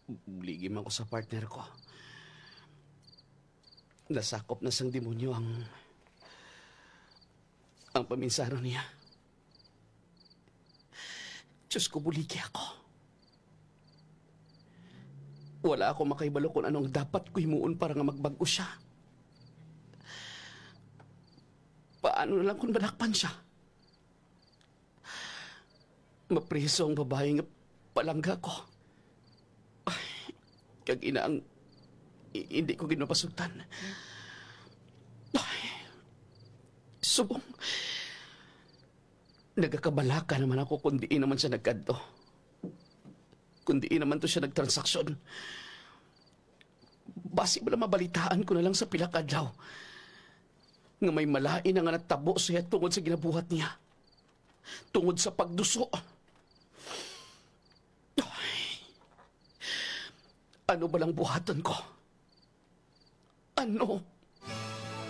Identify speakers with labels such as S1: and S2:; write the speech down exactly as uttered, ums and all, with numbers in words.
S1: Buligi man ko sa partner ko. Nasakop na sang demonyo ang ang paminsaro niya. Diyos ko, buligi ako. Wala ako makaibalo kung anong dapat ko himuon para nga magbago siya. Paano na lang kung manakpan siya? Mapreso ang babae nga palangga ko. Ay, kag ina ang i- hindi ko ginapasugtan. Ay, subong. Nagakabalaka naman ako kung diin naman siya nagkanto. Kung diin naman to siya nagtransaksyon. Basi ba na mabalitaan ko na lang sa pilakadlaw nga may malain na nga natabo siya tungod sa ginabuhat niya. Tungod sa pagduso. Ay, ano ba lang buhatan ko? Ano?